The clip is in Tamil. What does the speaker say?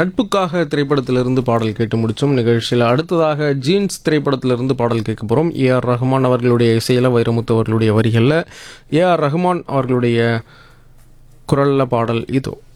நட்புக்காக திரைப்படத்திலிருந்து பாடல் கேட்டு முடித்தோம். நிகழ்ச்சியில் அடுத்ததாக ஜீன்ஸ் திரைப்படத்திலிருந்து பாடல் கேட்க போகிறோம். ஏஆர் ரஹ்மான் அவர்களுடைய இசையில், வைரமுத்து அவர்களுடைய வரிகளில் ஏஆர் ரஹ்மான் அவர்களுடைய குரலில் பாடல் இதோ.